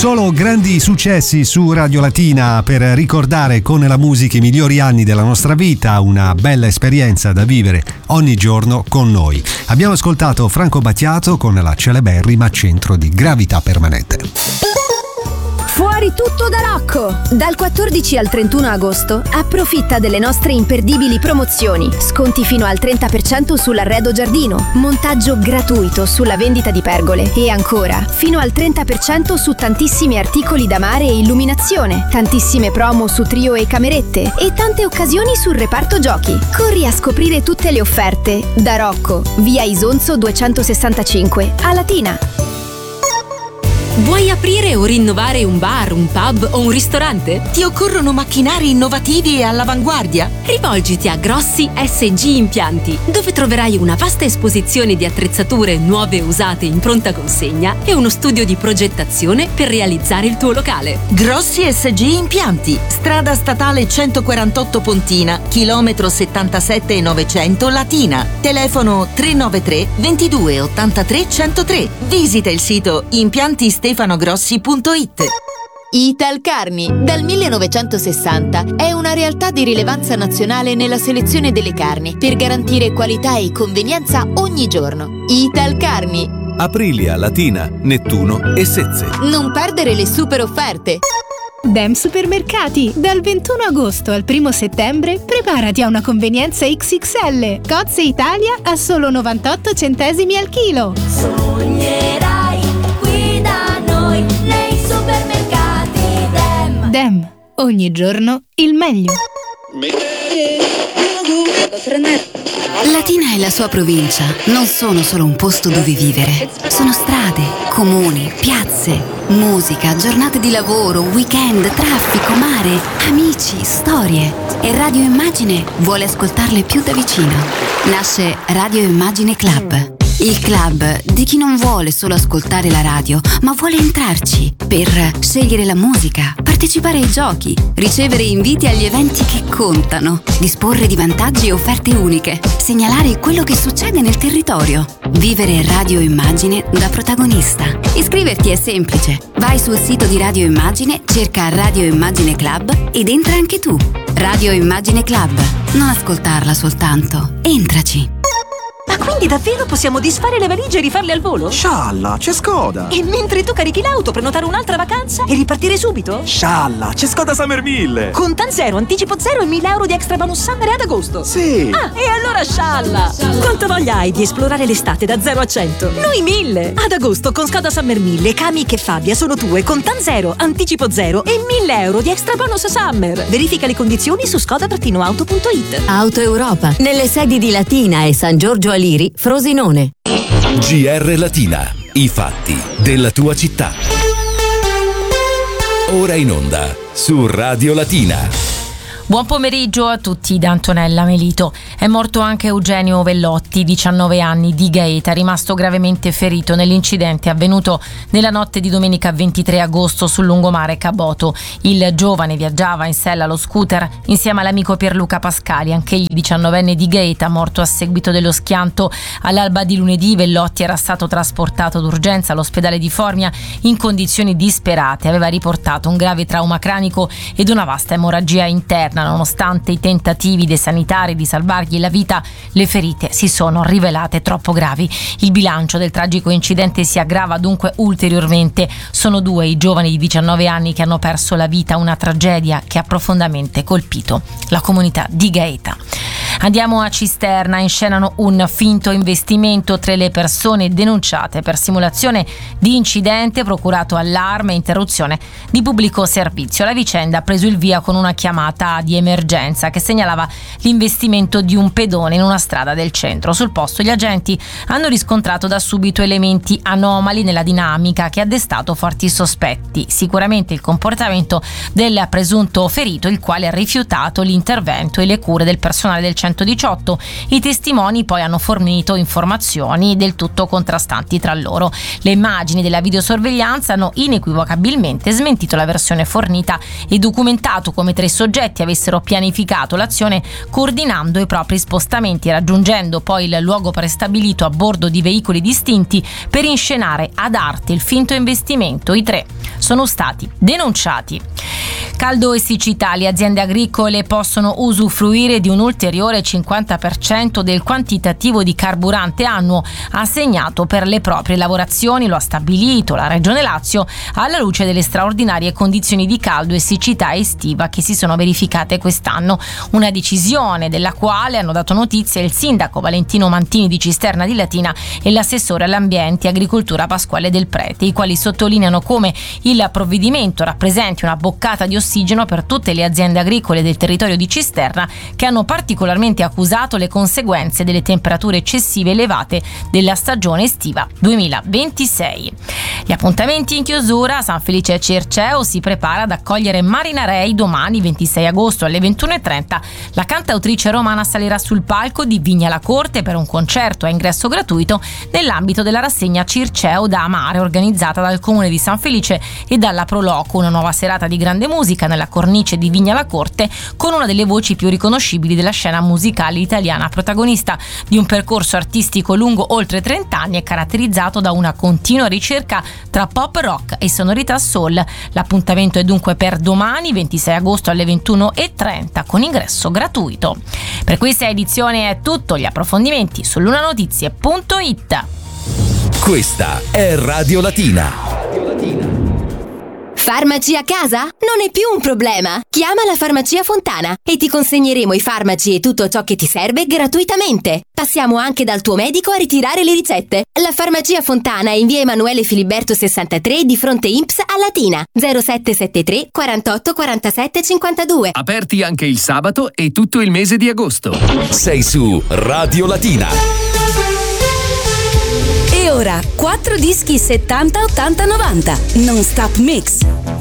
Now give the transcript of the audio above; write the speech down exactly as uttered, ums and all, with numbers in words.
Solo grandi successi su Radio Latina per ricordare con la musica i migliori anni della nostra vita, una bella esperienza da vivere ogni giorno con noi. Abbiamo ascoltato Franco Battiato con la celeberrima Centro di Gravità Permanente. Fuori tutto da Rocco! Dal quattordici al trentuno agosto approfitta delle nostre imperdibili promozioni. Sconti fino al trenta per cento sull'arredo giardino, montaggio gratuito sulla vendita di pergole e ancora fino al trenta per cento su tantissimi articoli da mare e illuminazione, tantissime promo su trio e camerette e tante occasioni sul reparto giochi. Corri a scoprire tutte le offerte da Rocco, via Isonzo duecentosessantacinque, a Latina. Vuoi aprire o rinnovare un bar, un pub o un ristorante? Ti occorrono macchinari innovativi e all'avanguardia? Rivolgiti a Grossi S G Impianti, dove troverai una vasta esposizione di attrezzature nuove e usate in pronta consegna e uno studio di progettazione per realizzare il tuo locale. Grossi S G Impianti, strada statale centoquarantotto Pontina, chilometro settantasette e novecento Latina. Telefono tre nove tre ventidue ottantatré centotré. Visita il sito impianti stefanogrossi punto it. Italcarni, dal millenovecentosessanta, è una realtà di rilevanza nazionale nella selezione delle carni per garantire qualità e convenienza ogni giorno. Italcarni. Aprilia, Latina, Nettuno e Sezze. Non perdere le super offerte. Dem Supermercati, dal ventuno agosto al primo settembre preparati a una convenienza X X L. Cozze Italia a solo novantotto centesimi al chilo. Sognerai qui da noi nei supermercati Dem. Dem, ogni giorno il meglio. Latina e la sua provincia non sono solo un posto dove vivere, sono strade, comuni, piazze, musica, giornate di lavoro, weekend, traffico, mare, amici, storie. E Radio Immagine vuole ascoltarle più da vicino. Nasce Radio Immagine Club. Il club di chi non vuole solo ascoltare la radio, ma vuole entrarci per scegliere la musica, partecipare ai giochi, ricevere inviti agli eventi che contano, disporre di vantaggi e offerte uniche, segnalare quello che succede nel territorio, vivere Radio Immagine da protagonista. Iscriverti è semplice. Vai sul sito di Radio Immagine, cerca Radio Immagine Club ed entra anche tu. Radio Immagine Club. Non ascoltarla soltanto, entraci. Ma quindi davvero possiamo disfare le valigie e rifarle al volo? Scialla, c'è Skoda! E mentre tu carichi l'auto, prenotare un'altra vacanza e ripartire subito? Scialla, c'è Skoda Summer mille! Con Tan Zero, anticipo zero e mille euro di extra bonus summer ad agosto! Sì! Ah, e allora scialla! Quanta voglia hai di esplorare l'estate da zero a cento? Noi mille! Ad agosto con Skoda Summer mille, Kamiq e Fabia sono tue con Tan Zero, anticipo zero e mille euro di extra bonus summer! Verifica le condizioni su skoda auto punto it. Auto Europa, nelle sedi di Latina e San Giorgio Aliri, Frosinone. G R Latina, i fatti della tua città. Ora in onda su Radio Latina. Buon pomeriggio a tutti da Antonella Melito. È morto anche Eugenio Vellotti, diciannove anni, di Gaeta, rimasto gravemente ferito nell'incidente avvenuto nella notte di domenica ventitré agosto sul lungomare Caboto. Il giovane viaggiava in sella allo scooter insieme all'amico Pierluca Pascali, anch'egli diciannovenne di Gaeta, morto a seguito dello schianto. All'alba di lunedì Vellotti era stato trasportato d'urgenza all'ospedale di Formia in condizioni disperate. Aveva riportato un grave trauma cranico ed una vasta emorragia interna. Nonostante i tentativi dei sanitari di salvargli la vita, le ferite si sono rivelate troppo gravi. Il bilancio del tragico incidente si aggrava dunque ulteriormente. Sono due i giovani di diciannove anni che hanno perso la vita, una tragedia che ha profondamente colpito la comunità di Gaeta. Andiamo a Cisterna. Inscenano un finto investimento. Tre le persone denunciate per simulazione di incidente, procurato allarme e interruzione di pubblico servizio. La vicenda ha preso il via con una chiamata di emergenza che segnalava l'investimento di un pedone in una strada del centro. Sul posto gli agenti hanno riscontrato da subito elementi anomali nella dinamica che ha destato forti sospetti. Sicuramente il comportamento del presunto ferito, il quale ha rifiutato l'intervento e le cure del personale del centodiciotto. I testimoni poi hanno fornito informazioni del tutto contrastanti tra loro. Le immagini della videosorveglianza hanno inequivocabilmente smentito la versione fornita e documentato come tre soggetti avessero pianificato l'azione coordinando i propri spostamenti, raggiungendo poi il luogo prestabilito a bordo di veicoli distinti per inscenare ad arte il finto investimento. I tre sono stati denunciati. Caldo e siccità, le aziende agricole possono usufruire di un ulteriore cinquanta per cento del quantitativo di carburante annuo assegnato per le proprie lavorazioni, lo ha stabilito la Regione Lazio alla luce delle straordinarie condizioni di caldo e siccità estiva che si sono verificate quest'anno. Una decisione della quale hanno dato notizia il sindaco Valentino Mantini di Cisterna di Latina e l'assessore all'ambiente e agricoltura Pasquale Del Prete, i quali sottolineano come il provvedimento rappresenti una boccata di ossigeno per tutte le aziende agricole del territorio di Cisterna che hanno particolarmente accusato le conseguenze delle temperature eccessive elevate della stagione estiva duemilaventisei. Gli appuntamenti in chiusura: San Felice Circeo si prepara ad accogliere Marina Rei domani ventisei agosto alle ventuno e trenta. La cantautrice romana salirà sul palco di Vigna la Corte per un concerto a ingresso gratuito nell'ambito della rassegna Circeo da Amare organizzata dal Comune di San Felice e dalla Proloco, una nuova serata di grande musica nella cornice di Vigna la Corte con una delle voci più riconoscibili della scena musicale italiana, protagonista di un percorso artistico lungo oltre trenta anni e caratterizzato da una continua ricerca tra pop rock e sonorità soul. L'appuntamento è dunque per domani ventisei agosto alle ventuno e trenta con ingresso gratuito. Per questa edizione è tutto, gli approfondimenti su lunanotizie punto it. Questa è Radio Latina. Farmaci a casa? Non è più un problema! Chiama la Farmacia Fontana e ti consegneremo i farmaci e tutto ciò che ti serve gratuitamente. Passiamo anche dal tuo medico a ritirare le ricette. La Farmacia Fontana è in via Emanuele Filiberto sessantatré di fronte I N P S a Latina. zero sette sette tre quarantotto quarantasette cinquantadue. Aperti anche il sabato e tutto il mese di agosto. Sei su Radio Latina. E ora quattro dischi settanta ottanta novanta Non Stop Mix.